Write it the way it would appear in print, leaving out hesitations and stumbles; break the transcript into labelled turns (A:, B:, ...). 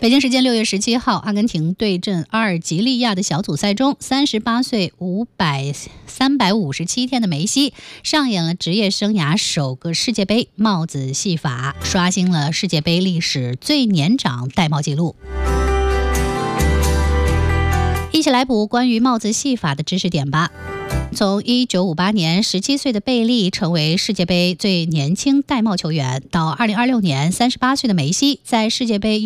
A: 北京时间6月17号，阿根廷对阵阿尔及利亚的小组赛中，38岁357天的梅西上演了职业生涯首个世界杯帽子戏法，刷新了世界杯历史最年长戴帽纪录。一起来补关于帽子戏法的知识点吧。从1958年17岁的贝利成为世界杯最年轻戴帽球员，到2026年38岁的梅西在世界杯